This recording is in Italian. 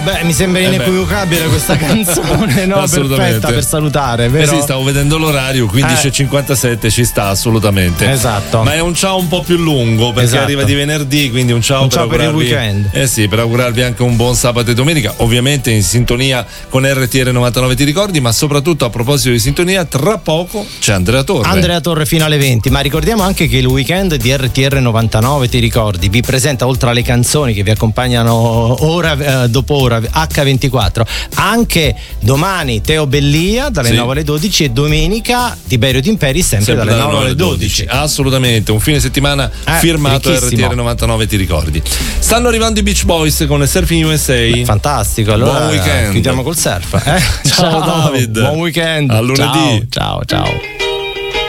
Beh, mi sembra inequivocabile questa canzone, no? Perfetta per salutare, vero? Sì, stavo vedendo l'orario, 15:57 ci sta assolutamente. Esatto. Ma è un ciao un po' più lungo perché arriva di venerdì, quindi un ciao per il weekend. Sì, per augurarvi anche un buon sabato e domenica, ovviamente in sintonia con RTR 99 ti ricordi, ma soprattutto a proposito di sintonia, tra poco c'è Andrea Torre fino alle 20, ma ricordiamo anche che il weekend di RTR 99 ti ricordi vi presenta, oltre alle canzoni che vi accompagnano ora dopo ora, H24, anche domani Teo Bellia dalle 9 alle 12 e domenica Tiberio Timperi sempre dalle 9 alle 12. Assolutamente, un fine settimana firmato RTR 99 ti ricordi. Stanno arrivando i Beach Boys con il Surfing USA. Fantastico, allora buon weekend. Chiudiamo col surf. Ciao David, buon weekend, a lunedì. ciao.